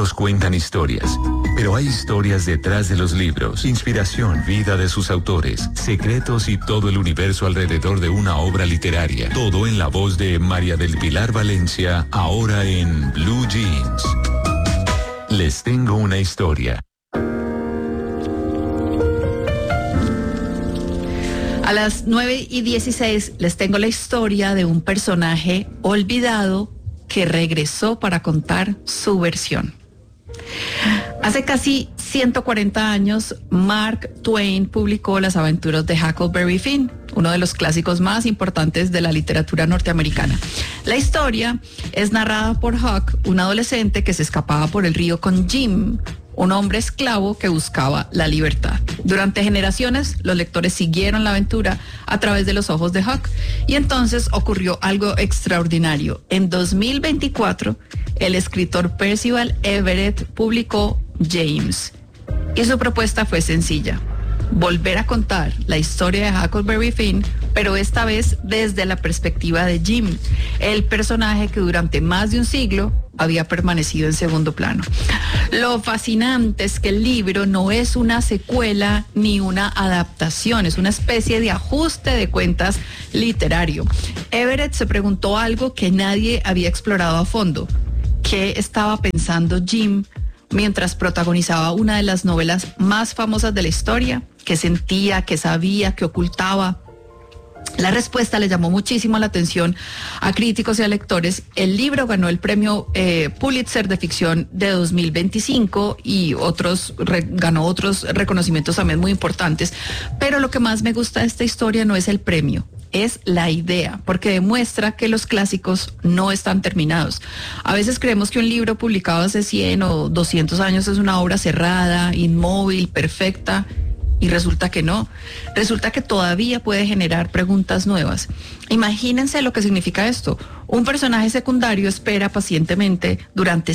libros cuentan historias, pero hay historias detrás de los libros, inspiración, vida de sus autores, secretos y todo el universo alrededor de una obra literaria. Todo en la voz de María del Pilar Valencia, ahora en Blue Jeans. Les tengo una historia. A las 9:16 les tengo la historia de un personaje olvidado que regresó para contar su versión. Hace casi 140 años, Mark Twain publicó Las aventuras de Huckleberry Finn, uno de los clásicos más importantes de la literatura norteamericana. La historia es narrada por Huck, un adolescente que se escapaba por el río con Jim, un hombre esclavo que buscaba la libertad. Durante generaciones, los lectores siguieron la aventura a través de los ojos de Huck, y entonces ocurrió algo extraordinario. En 2024, el escritor Percival Everett publicó James, y su propuesta fue sencilla: volver a contar la historia de Huckleberry Finn, pero esta vez desde la perspectiva de Jim, el personaje que durante más de un siglo había permanecido en segundo plano. Lo fascinante es que el libro no es una secuela ni una adaptación, es una especie de ajuste de cuentas literario. Everett se preguntó algo que nadie había explorado a fondo: ¿qué estaba pensando Jim mientras protagonizaba una de las novelas más famosas de la historia? ¿Qué sentía, qué sabía, qué ocultaba? La respuesta le llamó muchísimo la atención a críticos y a lectores. El libro ganó el premio Pulitzer de ficción de 2025 y ganó otros reconocimientos también muy importantes. Pero lo que más me gusta de esta historia no es el premio, es la idea, porque demuestra que los clásicos no están terminados. A veces creemos que un libro publicado hace 100 o 200 años es una obra cerrada, inmóvil, perfecta, y resulta que no. Resulta que todavía puede generar preguntas nuevas. Imagínense lo que significa esto. Un personaje secundario espera pacientemente durante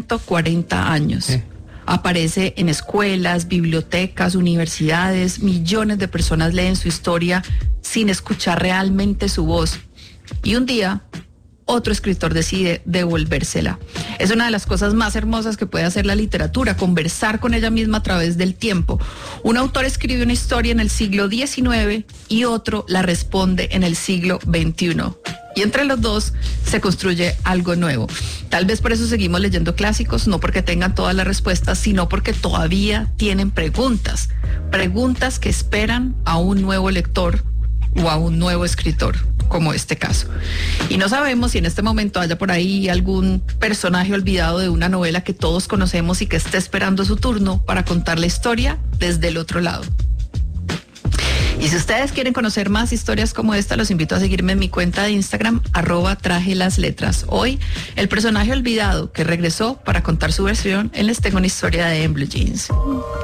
140 años. Aparece en escuelas, bibliotecas, universidades. Millones de personas leen su historia sin escuchar realmente su voz. Y un día, otro escritor decide devolvérsela. Es una de las cosas más hermosas que puede hacer la literatura, conversar con ella misma a través del tiempo. Un autor escribe una historia en el siglo XIX y otro la responde en el siglo XXI. Y entre los dos se construye algo nuevo. Tal vez por eso seguimos leyendo clásicos, no porque tengan todas las respuestas, sino porque todavía tienen preguntas. Preguntas que esperan a un nuevo lector o a un nuevo escritor, como este caso. Y no sabemos si en este momento haya por ahí algún personaje olvidado de una novela que todos conocemos y que esté esperando su turno para contar la historia desde el otro lado. Y si ustedes quieren conocer más historias como esta, los invito a seguirme en mi cuenta de Instagram, @trajelasletras. Hoy, el personaje olvidado que regresó para contar su versión en Les Tengo una historia de En Blue Jeans.